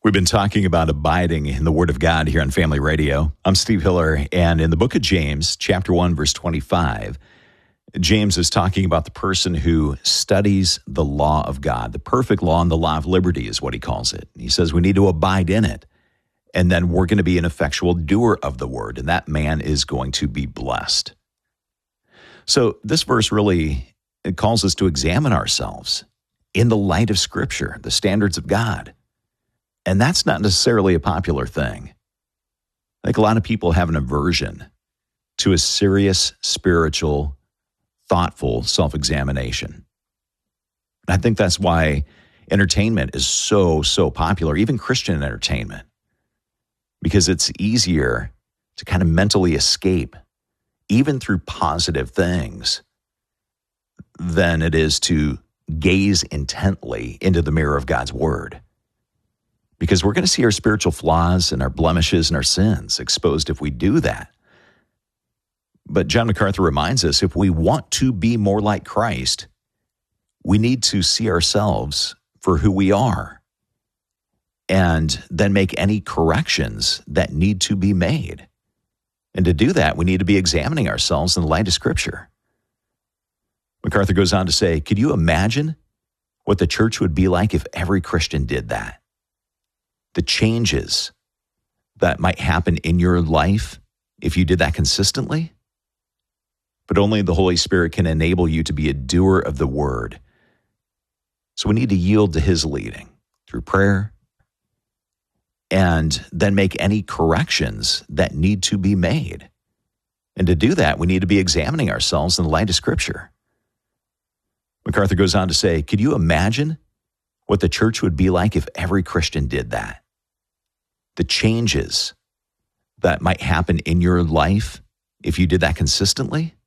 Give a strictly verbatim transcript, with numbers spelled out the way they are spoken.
We've been talking about abiding in the Word of God here on Family Radio. I'm Steve Hiller, and in the book of James, chapter one, verse twenty-five, James is talking about the person who studies the law of God. The perfect law and the law of liberty is what he calls it. He says we need to abide in it, and then we're going to be an effectual doer of the Word, and that man is going to be blessed. So this verse really it calls us to examine ourselves in the light of Scripture, the standards of God. And that's not necessarily a popular thing. I think a lot of people have an aversion to a serious, spiritual, thoughtful self-examination. And I think that's why entertainment is so, so popular, even Christian entertainment, because it's easier to kind of mentally escape, even through positive things, than it is to gaze intently into the mirror of God's Word. Because we're going to see our spiritual flaws and our blemishes and our sins exposed if we do that. But John MacArthur reminds us, if we want to be more like Christ, we need to see ourselves for who we are and then make any corrections that need to be made. And to do that, we need to be examining ourselves in the light of Scripture. MacArthur goes on to say, could you imagine what the church would be like if every Christian did that? The changes that might happen in your life if you did that consistently. But only the Holy Spirit can enable you to be a doer of the Word. So we need to yield to His leading through prayer and then make any corrections that need to be made. And to do that, we need to be examining ourselves in the light of Scripture. MacArthur goes on to say, could you imagine what the church would be like if every Christian did that? The changes that might happen in your life if you did that consistently.